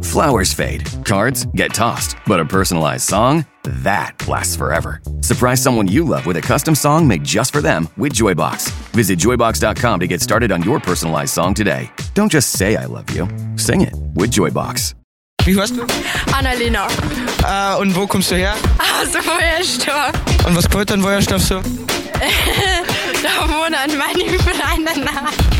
Flowers fade, cards get tossed, but a personalized song? That lasts forever. Surprise someone you love with a custom song made just for them with Joybox. Visit joybox.com to get started on your personalized song today. Don't just say I love you. Sing it with Joybox. Wie heißt du? Annalena. Und wo kommst du her? Aus Wojerstorf. Und was gehört an Wojerstorf so? Da wohnen meine Freunde nach.